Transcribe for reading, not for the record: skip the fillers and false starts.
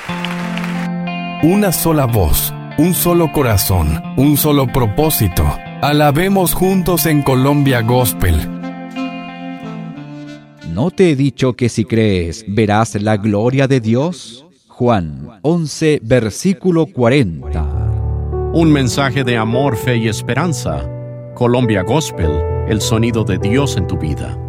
Una sola voz, un solo corazón, un solo propósito. Alabemos juntos en Colombia Gospel. ¿No te he dicho que si crees, verás la gloria de Dios? Juan 11, versículo 40. Un mensaje de amor, fe y esperanza. Colombia Gospel, el sonido de Dios en tu vida.